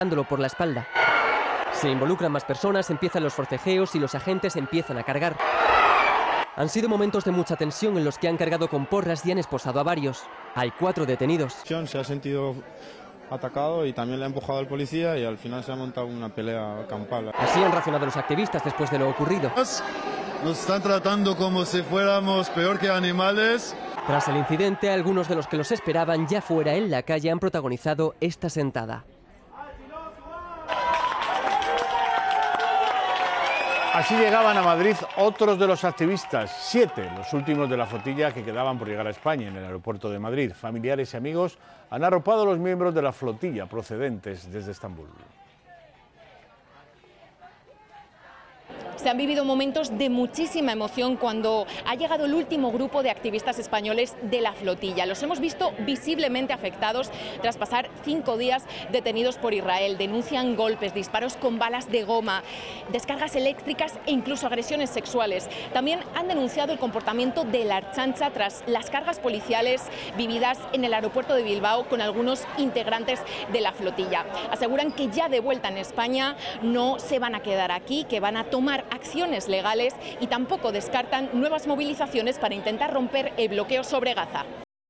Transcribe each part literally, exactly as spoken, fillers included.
dándolo por la espalda. Se involucran más personas, empiezan los forcejeos y los agentes empiezan a cargar. Han sido momentos de mucha tensión en los que han cargado con porras y han esposado a varios. Hay cuatro detenidos. Se ha sentido atacado y también le ha empujado al policía y al final se ha montado una pelea campal. Así han reaccionado los activistas después de lo ocurrido. Nos están tratando como si fuéramos peor que animales. Tras el incidente, algunos de los que los esperaban ya fuera en la calle han protagonizado esta sentada. Así llegaban a Madrid otros de los activistas, siete, los últimos de la flotilla que quedaban por llegar a España en el aeropuerto de Madrid. Familiares y amigos han arropado a los miembros de la flotilla procedentes desde Estambul. Se han vivido momentos de muchísima emoción cuando ha llegado el último grupo de activistas españoles de la flotilla. Los hemos visto visiblemente afectados tras pasar cinco días detenidos por Israel. Denuncian golpes, disparos con balas de goma, descargas eléctricas e incluso agresiones sexuales. También han denunciado el comportamiento de la Ertzaintza tras las cargas policiales vividas en el aeropuerto de Bilbao con algunos integrantes de la flotilla. Aseguran que ya de vuelta en España no se van a quedar aquí, que van a tomar acciones legales y tampoco descartan nuevas movilizaciones para intentar romper el bloqueo sobre Gaza.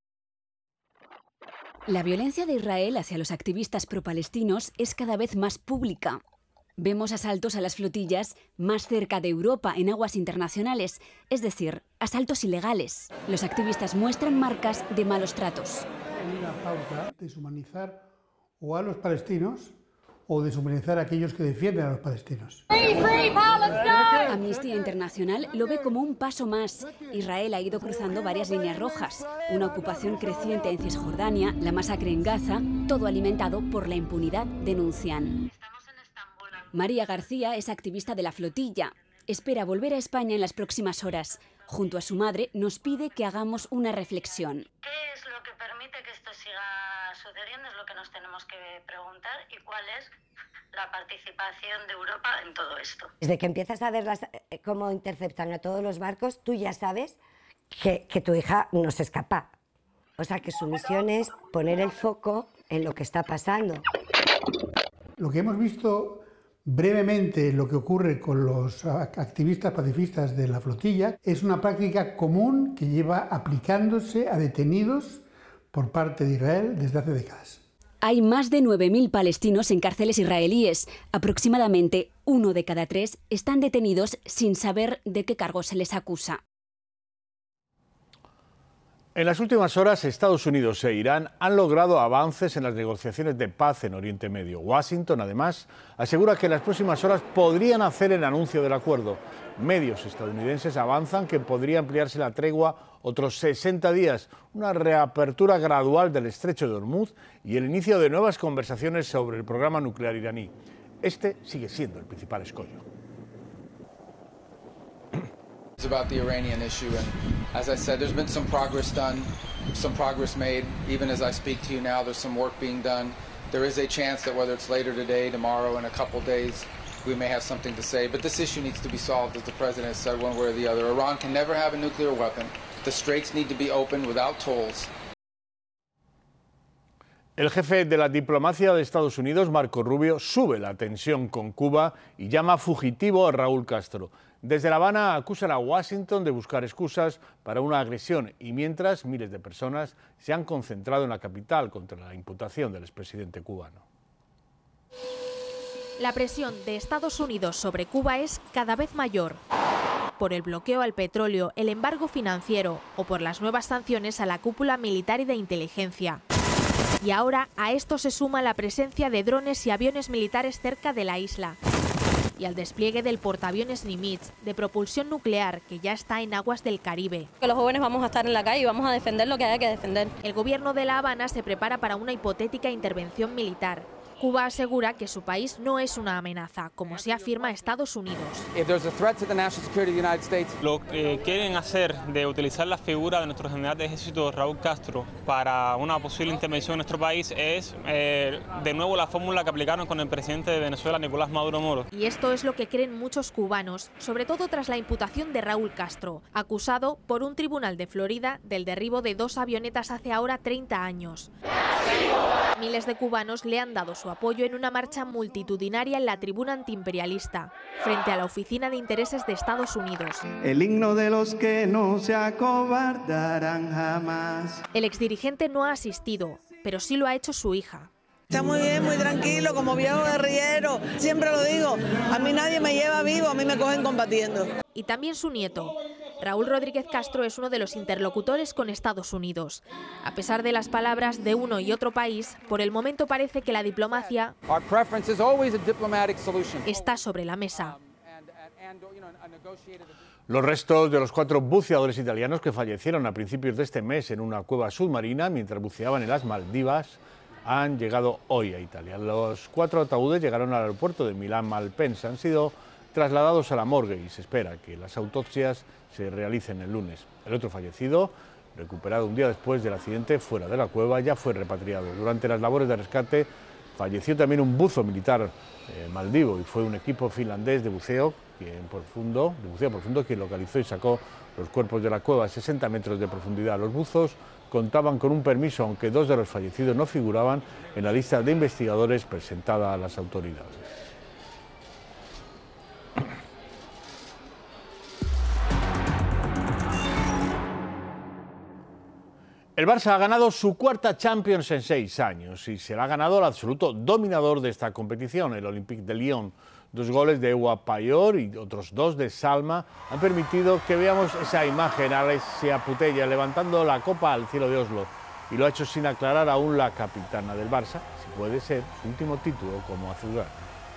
La violencia de Israel hacia los activistas pro-palestinos es cada vez más pública. Vemos asaltos a las flotillas más cerca de Europa, en aguas internacionales, es decir, asaltos ilegales. Los activistas muestran marcas de malos tratos. Hay una pauta de deshumanizar o a los palestinos o deshumanizar a aquellos que defienden a los palestinos. Amnistía Internacional lo ve como un paso más. Israel ha ido cruzando varias líneas rojas. Una ocupación creciente en Cisjordania, la masacre en Gaza, todo alimentado por la impunidad, denuncian. María García es activista de la flotilla. Espera volver a España en las próximas horas. Junto a su madre nos pide que hagamos una reflexión. ¿Qué es lo que permite que esto siga sucediendo? Es lo que nos tenemos que preguntar. ¿Y cuál es la participación de Europa en todo esto? Desde que empiezas a ver las, cómo interceptan a todos los barcos, tú ya sabes que, que tu hija no se escapa. O sea, que su misión es poner el foco en lo que está pasando. Lo que hemos visto brevemente, lo que ocurre con los activistas pacifistas de la flotilla, es una práctica común que lleva aplicándose a detenidos por parte de Israel desde hace décadas. Hay más de nueve mil palestinos en cárceles israelíes. Aproximadamente uno de cada tres están detenidos sin saber de qué cargo se les acusa. En las últimas horas, Estados Unidos e Irán han logrado avances en las negociaciones de paz en Oriente Medio. Washington, además, asegura que en las próximas horas podrían hacer el anuncio del acuerdo. Medios estadounidenses avanzan que podría ampliarse la tregua otros sesenta días, una reapertura gradual del estrecho de Hormuz y el inicio de nuevas conversaciones sobre el programa nuclear iraní. Este sigue siendo el principal escollo. About the Iranian issue, and as I said, there's been some progress done, some progress made. Even as I speak to you now, there's some work being done. There is a chance that whether it's later today, tomorrow, in a couple days, we may have something to say. But this issue needs to be solved, as the president has said, one way or the other. Iran can never have a nuclear weapon. The straits need to be opened without tolls. El jefe de la diplomacia de Estados Unidos, Marco Rubio, sube la tensión con Cuba y llama fugitivo a Raúl Castro. Desde La Habana acusan a Washington de buscar excusas para una agresión y mientras miles de personas se han concentrado en la capital contra la imputación del expresidente cubano. La presión de Estados Unidos sobre Cuba es cada vez mayor, por el bloqueo al petróleo, el embargo financiero o por las nuevas sanciones a la cúpula militar y de inteligencia. Y ahora a esto se suma la presencia de drones y aviones militares cerca de la isla y al despliegue del portaaviones Nimitz de propulsión nuclear que ya está en aguas del Caribe. Que los jóvenes vamos a estar en la calle y vamos a defender lo que haya que defender. El gobierno de La Habana se prepara para una hipotética intervención militar. Cuba asegura que su país no es una amenaza, como se afirma Estados Unidos. Lo que quieren hacer de utilizar la figura de nuestro general de ejército Raúl Castro para una posible intervención en nuestro país es eh, de nuevo la fórmula que aplicaron con el presidente de Venezuela, Nicolás Maduro Moro. Y esto es lo que creen muchos cubanos, sobre todo tras la imputación de Raúl Castro, acusado por un tribunal de Florida del derribo de dos avionetas hace ahora treinta años. Miles de cubanos le han dado su apoyo en una marcha multitudinaria en la tribuna antiimperialista, frente a la Oficina de Intereses de Estados Unidos. El himno de los que no se acobardarán jamás. El exdirigente no ha asistido, pero sí lo ha hecho su hija. Está muy bien, muy tranquilo, como viejo guerrillero. Siempre lo digo, a mí nadie me lleva vivo, a mí me cogen combatiendo. Y también su nieto. Raúl Rodríguez Castro es uno de los interlocutores con Estados Unidos. A pesar de las palabras de uno y otro país, por el momento parece que la diplomacia está sobre la mesa. Los restos de los cuatro buceadores italianos que fallecieron a principios de este mes en una cueva submarina mientras buceaban en las Maldivas han llegado hoy a Italia. Los cuatro ataúdes llegaron al aeropuerto de Milán-Malpensa, han sido trasladados a la morgue y se espera que las autopsias se realicen el lunes. El otro fallecido, recuperado un día después del accidente fuera de la cueva, ya fue repatriado. Durante las labores de rescate falleció también un buzo militar eh, maldivo y fue un equipo finlandés de buceo, quien profundo, de buceo profundo quien localizó y sacó los cuerpos de la cueva a sesenta metros de profundidad. Los buzos contaban con un permiso, aunque dos de los fallecidos no figuraban en la lista de investigadores presentada a las autoridades. El Barça ha ganado su cuarta Champions en seis años y se la ha ganado el absoluto dominador de esta competición, el Olympique de Lyon. Dos goles de Ewa Payor y otros dos de Salma han permitido que veamos esa imagen a Alessia Putellas levantando la copa al cielo de Oslo, y lo ha hecho sin aclarar aún la capitana del Barça si puede ser su último título como azulgrana.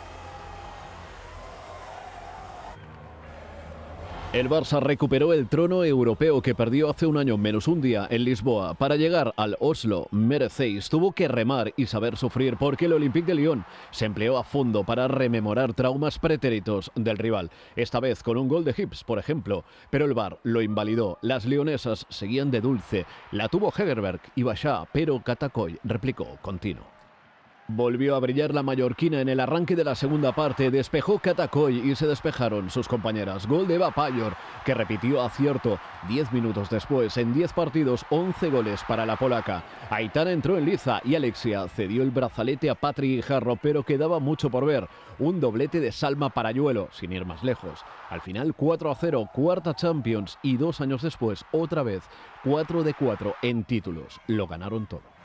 El Barça recuperó el trono europeo que perdió hace un año menos un día en Lisboa. Para llegar al Oslo Mereceis tuvo que remar y saber sufrir porque el Olympique de Lyon se empleó a fondo para rememorar traumas pretéritos del rival. Esta vez con un gol de Hips, por ejemplo. Pero el V A R lo invalidó. Las leonesas seguían de dulce. La tuvo Hegerberg y Bachá, pero Katakoy replicó continuo. Volvió a brillar la mallorquina en el arranque de la segunda parte, despejó Katakoy y se despejaron sus compañeras. Gol de Ewa Payor, que repitió acierto diez minutos después. En diez partidos, once goles para la polaca. Aitana entró en liza y Alexia cedió el brazalete a Patri Guijarro, pero quedaba mucho por ver. Un doblete de Salma Parayuelo, sin ir más lejos. Al final cuatro a cero, cuarta Champions, y dos años después, otra vez, cuatro de cuatro en títulos. Lo ganaron todo.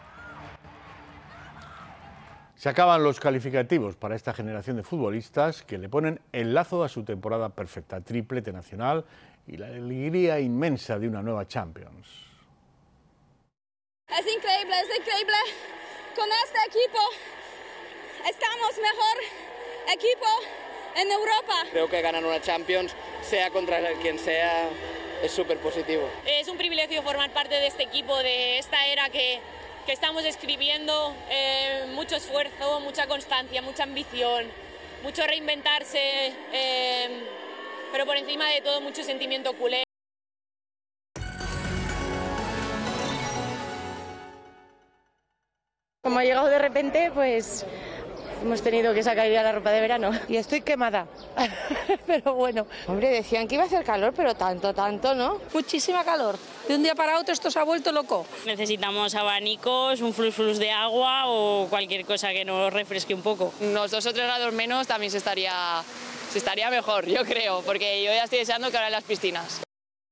Se acaban los calificativos para esta generación de futbolistas que le ponen el lazo a su temporada perfecta, triplete nacional y la alegría inmensa de una nueva Champions. Es increíble, es increíble. Con este equipo estamos mejor equipo en Europa. Creo que ganar una Champions, sea contra quien sea, es súper positivo. Es un privilegio formar parte de este equipo, de esta era que... que estamos escribiendo, eh, mucho esfuerzo, mucha constancia, mucha ambición, mucho reinventarse, eh, pero por encima de todo mucho sentimiento culé. Como ha llegado de repente, pues hemos tenido que sacar ya la ropa de verano. Y estoy quemada, pero bueno. Hombre, decían que iba a hacer calor, pero tanto, tanto, ¿no? Muchísima calor. De un día para otro esto se ha vuelto loco. Necesitamos abanicos, un flux flux de agua o cualquier cosa que nos refresque un poco. Unos dos o tres grados menos también se estaría, se estaría mejor, yo creo, porque yo ya estoy deseando que abran las piscinas.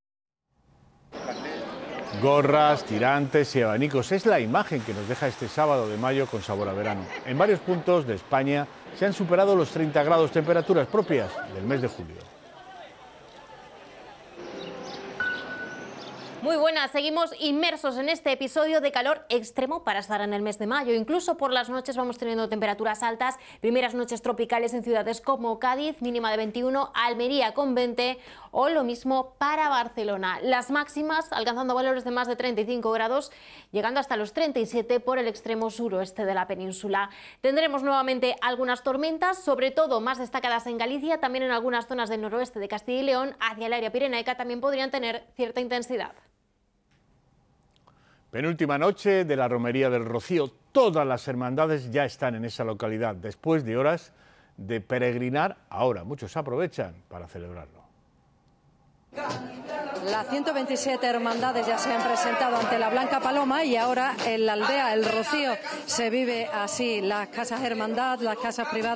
Gorras, tirantes y abanicos es la imagen que nos deja este sábado de mayo con sabor a verano. En varios puntos de España se han superado los treinta grados, temperaturas propias del mes de julio. Muy buenas, seguimos inmersos en este episodio de calor extremo para estar en el mes de mayo. Incluso por las noches vamos teniendo temperaturas altas, primeras noches tropicales en ciudades como Cádiz, mínima de veintiuno, Almería con veinte o lo mismo para Barcelona. Las máximas alcanzando valores de más de treinta y cinco grados, llegando hasta los treinta y siete por el extremo suroeste de la península. Tendremos nuevamente algunas tormentas, sobre todo más destacadas en Galicia, también en algunas zonas del noroeste de Castilla y León, hacia el área pirenaica también podrían tener cierta intensidad. Penúltima noche de la Romería del Rocío. Todas las hermandades ya están en esa localidad. Después de horas de peregrinar, ahora muchos aprovechan para celebrarlo. Las ciento veintisiete hermandades ya se han presentado ante la Blanca Paloma y ahora en la aldea El Rocío se vive así. Las casas hermandad, las casas privadas